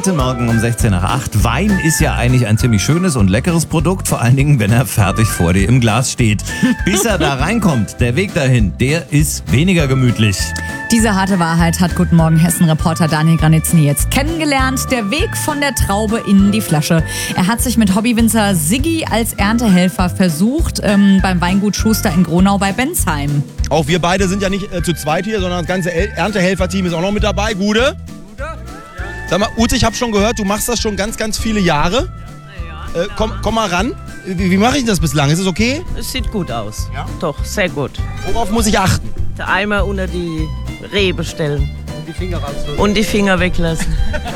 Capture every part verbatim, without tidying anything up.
Guten Morgen um sechzehn nach acht. Wein ist ja eigentlich ein ziemlich schönes und leckeres Produkt, vor allen Dingen, wenn er fertig vor dir im Glas steht. Bis er da reinkommt, der Weg dahin, der ist weniger gemütlich. Diese harte Wahrheit hat Guten Morgen Hessen-Reporter Daniel Granitzny jetzt kennengelernt. Der Weg von der Traube in die Flasche. Er hat sich mit Hobbywinzer Siggi als Erntehelfer versucht ähm, beim Weingut Schuster in Gronau bei Bensheim. Auch wir beide sind ja nicht äh, zu zweit hier, sondern das ganze El- Erntehelfer-Team ist auch noch mit dabei. Gude? Sag mal, Ute, ich habe schon gehört, du machst das schon ganz, ganz viele Jahre. Äh, komm, komm mal ran. Wie, wie mache ich das bislang? Ist es okay? Es sieht gut aus. Ja? Doch, sehr gut. Worauf muss ich achten? Der Eimer unter die Rebe stellen. Und die Finger rausholen. Und die Finger weglassen.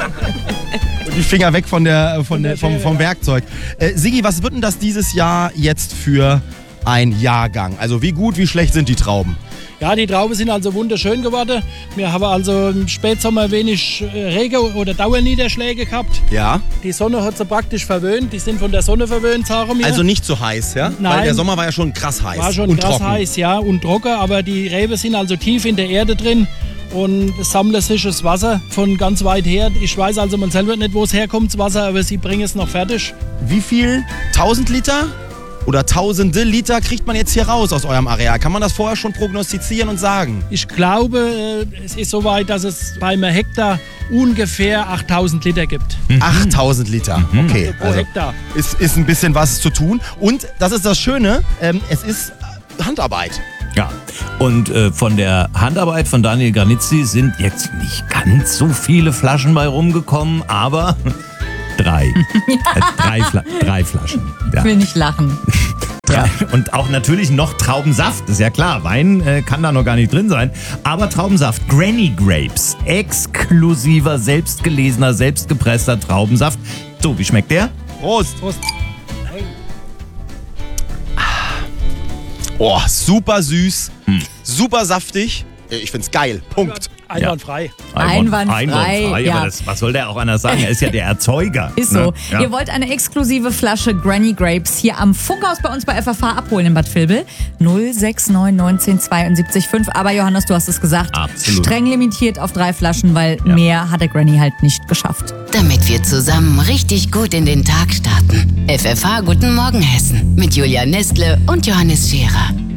Und die Finger weg von der, von der, vom, vom Werkzeug. Äh, Siggi, was wird denn das dieses Jahr jetzt für ein Jahrgang? Also wie gut, wie schlecht sind die Trauben? Ja, die Trauben sind also wunderschön geworden. Wir haben also im Spätsommer wenig Regen- oder Dauerniederschläge gehabt. Ja. Die Sonne hat sie praktisch verwöhnt. Die sind von der Sonne verwöhnt, sagen wir. Also nicht so heiß, ja? Nein. Weil der Sommer war ja schon krass heiß. War schon und krass trocken. heiß, ja, und trocken. Aber die Reben sind also tief in der Erde drin und sammeln sich das Wasser von ganz weit her. Ich weiß also man selber nicht, wo es herkommt, das Wasser, aber sie bringen es noch fertig. Wie viel? tausend Liter? Oder tausende Liter kriegt man jetzt hier raus aus eurem Areal? Kann man das vorher schon prognostizieren und sagen? Ich glaube, äh, es ist soweit, dass es bei einem Hektar ungefähr achttausend Liter gibt. achttausend Liter, okay. Pro Hektar. Ist, ist ein bisschen was zu tun. Und das ist das Schöne, ähm, es ist Handarbeit. Ja, und äh, von der Handarbeit von Daniel Granitzny sind jetzt nicht ganz so viele Flaschen bei rumgekommen, aber drei. äh, drei, Fla- drei Flaschen. Ja. Ich will nicht lachen. Drei. Und auch natürlich noch Traubensaft, ist ja klar. Wein äh, kann da noch gar nicht drin sein. Aber Traubensaft, Granny Grapes, exklusiver, selbstgelesener, selbstgepresster Traubensaft. So, wie schmeckt der? Prost. Prost. Oh, super süß, hm. super saftig. Ich find's geil. Punkt. Einwandfrei. Einwandfrei, Einwandfrei. ja. Aber das, was soll der auch anders sagen? Er ist ja der Erzeuger. Ist so. Ne? Ja. Ihr wollt eine exklusive Flasche Granny Grapes hier am Funkhaus bei uns bei F F H abholen in Bad Vilbel. null sechs neun neunzehn zweiundsiebzig fünf. Aber Johannes, du hast es gesagt. Absolut. Streng limitiert auf drei Flaschen, weil Ja. mehr hat der Granny halt nicht geschafft. Damit wir zusammen richtig gut in den Tag starten. F F H Guten Morgen Hessen mit Julia Nestle und Johannes Scherer.